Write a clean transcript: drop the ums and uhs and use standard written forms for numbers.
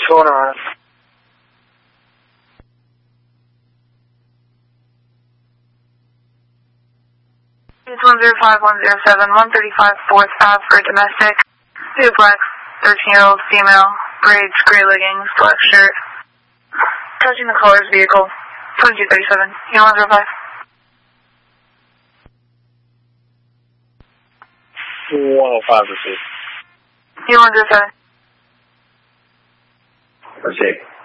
going on? It's 105107, 135 4th Ave for domestic. Duplex, 13-year-old female, braids, gray leggings, black shirt. Touching the caller's vehicle, 2237, U105. 105 received. U107. Received.